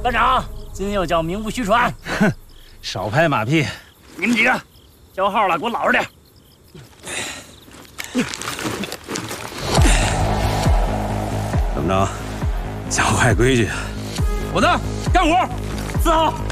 班长，今天又叫名不虚传。 哼，少拍马屁。 你们几个叫号了，给我老实点。 怎么着？教坏规矩？ 我的干活。4号。